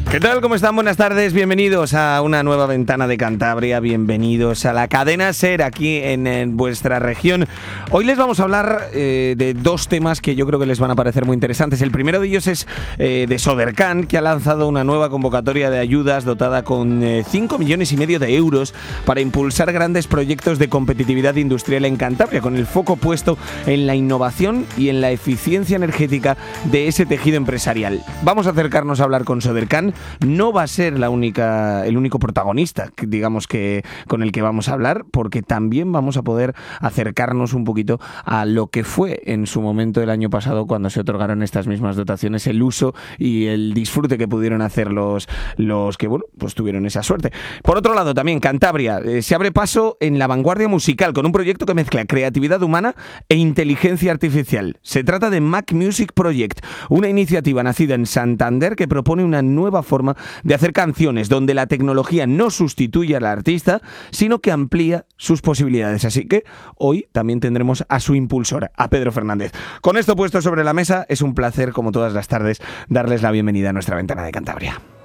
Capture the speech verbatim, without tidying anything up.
¿Qué tal? ¿Cómo están? Buenas tardes, bienvenidos a una nueva ventana de Cantabria, bienvenidos a la cadena SER aquí en, en vuestra región. Hoy les vamos a hablar eh, de dos temas que yo creo que les van a parecer muy interesantes. El primero de ellos es eh, de Sodercan, que ha lanzado una nueva convocatoria de ayudas dotada con eh, cinco millones y medio de euros para impulsar grandes proyectos de competitividad industrial en Cantabria, con el foco puesto en la innovación y en la eficiencia energética de ese tejido empresarial. Vamos a acercarnos a hablar con Sodercan. No va a ser la única, el único protagonista, digamos, que con el que vamos a hablar, porque también vamos a poder acercarnos un poquito a lo que fue en su momento el año pasado cuando se otorgaron estas mismas dotaciones, el uso y el disfrute que pudieron hacer los, los que, bueno, pues tuvieron esa suerte. Por otro lado, también Cantabria eh, se abre paso en la vanguardia musical con un proyecto que mezcla creatividad humana e inteligencia artificial. Se trata de Mac Music Project, una iniciativa nacida en Santander que propone una nueva forma de hacer canciones donde la tecnología no sustituye al artista, sino que amplía sus posibilidades. Así que hoy también tendremos a su impulsora, a Pedro Fernández. Con esto puesto sobre la mesa, es un placer, como todas las tardes, darles la bienvenida a nuestra ventana de Cantabria.